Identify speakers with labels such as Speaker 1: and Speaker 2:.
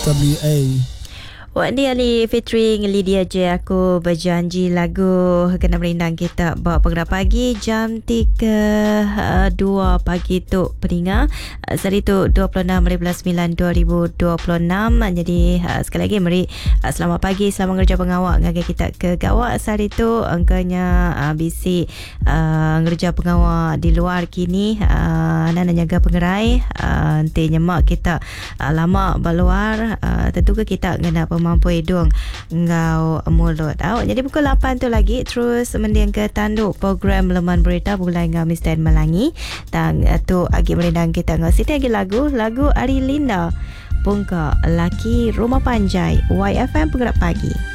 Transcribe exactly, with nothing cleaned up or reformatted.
Speaker 1: W A.
Speaker 2: Wak dia ni featuring Lydia J. Aku berjanji lagu kena merindang kita bawa pengerak pagi jam tiga uh, dua pagi tu pendengar. Uh, Hari tu dua puluh enam bulan sembilan dua ribu dua puluh enam. Jadi uh, sekali lagi mari uh, selamat pagi, selamat kerja pengawak ngagak kita ke gawak hari tu angkanya uh, bisi uh, ngerja pengawak di luar kini uh, nana jaga pengerai uh, nanti nyemak kita uh, lama berluar uh, tentu ke kita kena mampu hidung ngau mulut awak. Jadi pukul lapan tu lagi terus mendiang ke tanduk program Leman Berita mulai ngau Mister Melangi tang tu agi merindang kita ngau siti agi lagu lagu Ari Linda Pungka Laki Rumah Panjai Y F M Penggerak Pagi.